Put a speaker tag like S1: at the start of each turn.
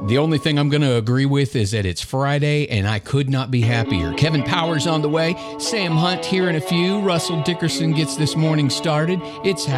S1: The only thing I'm going to agree with is that it's Friday, and I could not be happier. Kevin Powers on the way. Sam Hunt here in a few. Russell Dickerson gets this morning started. It's